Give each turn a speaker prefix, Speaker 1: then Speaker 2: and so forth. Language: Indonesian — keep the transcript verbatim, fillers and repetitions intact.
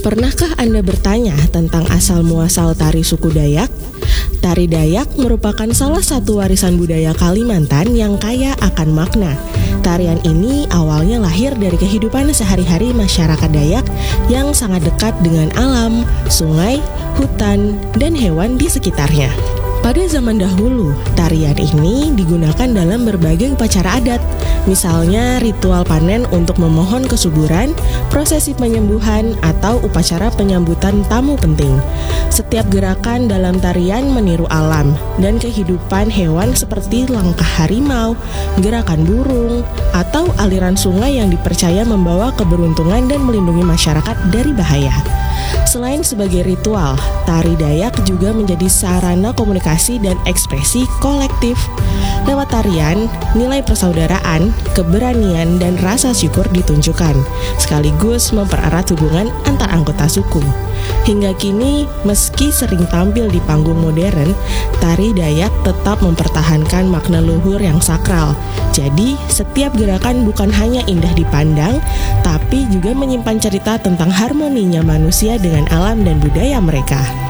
Speaker 1: Pernahkah Anda bertanya tentang asal-muasal tari suku Dayak? Tari Dayak merupakan salah satu warisan budaya Kalimantan yang kaya akan makna. Tarian ini awalnya lahir dari kehidupan sehari-hari masyarakat Dayak yang sangat dekat dengan alam, sungai, hutan, dan hewan di sekitarnya. Pada zaman dahulu, tarian ini digunakan dalam berbagai upacara adat, misalnya ritual panen untuk memohon kesuburan, prosesi penyembuhan, atau upacara penyambutan tamu penting. Setiap gerakan dalam tarian meniru alam dan kehidupan hewan seperti langkah harimau, gerakan burung, atau aliran sungai yang dipercaya membawa keberuntungan dan melindungi masyarakat dari bahaya. Selain sebagai ritual, tari Dayak juga menjadi sarana komunikasi dan ekspresi kolektif. Lewat tarian, nilai persaudaraan, keberanian, dan rasa syukur ditunjukkan, sekaligus mempererat hubungan antar anggota suku. Hingga kini, meski sering tampil di panggung modern, tari Dayak tetap mempertahankan makna luhur yang sakral. Jadi, setiap gerakan bukan hanya indah dipandang, tapi juga menyimpan cerita tentang harmoninya manusia dengan alam dan budaya mereka.